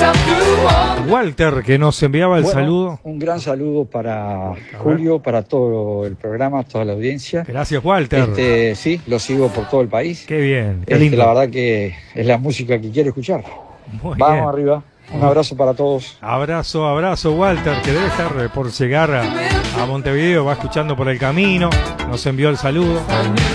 Walter, que nos enviaba el saludo. Un gran saludo para Julio, para todo el programa, toda la audiencia. Gracias, Walter. Sí, lo sigo por todo el país. Qué bien, qué lindo. La verdad que es la música que quiero escuchar. Vamos arriba. Un abrazo para todos. Abrazo, Walter, que debe estar por llegar a Montevideo, va escuchando por el camino, nos envió el saludo.